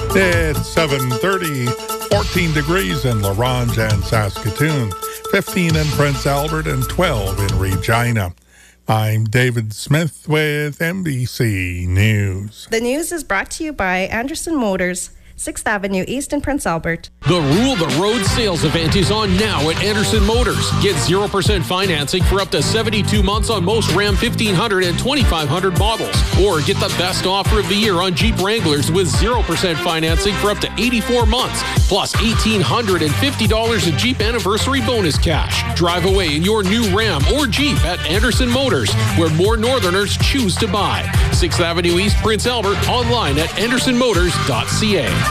It's 7:30, 14 degrees in La Ronge and Saskatoon, 15 in Prince Albert, and 12 in Regina. I'm David Smith with NBC News. The news is brought to you by Anderson Motors, 6th Avenue East in Prince Albert. The Rule the Road sales event is on now at Anderson Motors. Get 0% financing for up to 72 months on most Ram 1500 and 2500 models. Or get the best offer of the year on Jeep Wranglers with 0% financing for up to 84 months. Plus $1,850 in Jeep anniversary bonus cash. Drive away in your new Ram or Jeep at Anderson Motors, where more Northerners choose to buy. 6th Avenue East, Prince Albert, online at andersonmotors.ca.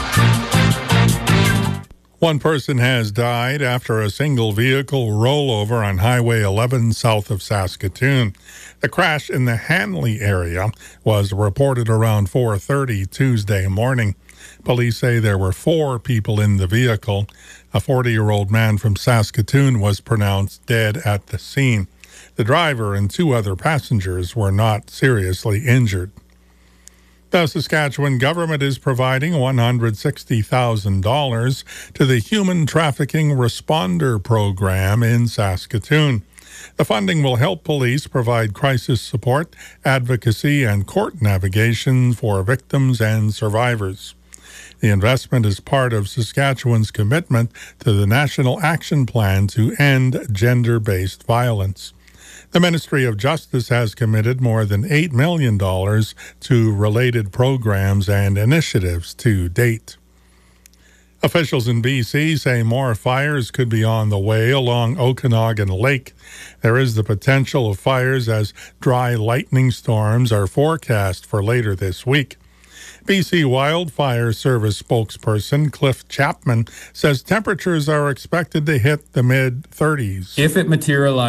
One person has died after a single vehicle rollover on Highway 11 south of Saskatoon. The crash in the Hanley area was reported around 4:30 Tuesday morning. Police say there were 4 people in the vehicle. A 40-year-old man from Saskatoon was pronounced dead at the scene. The driver and 2 other passengers were not seriously injured. The Saskatchewan government is providing $160,000 to the Human Trafficking Responder Program in Saskatoon. The funding will help police provide crisis support, advocacy, and court navigation for victims and survivors. The investment is part of Saskatchewan's commitment to the National Action Plan to end gender-based violence. The Ministry of Justice has committed more than $8 million to related programs and initiatives to date. Officials in BC say more fires could be on the way along Okanagan Lake. There is the potential of fires as dry lightning storms are forecast for later this week. BC Wildfire Service spokesperson Cliff Chapman says temperatures are expected to hit the mid-30s. If it materializes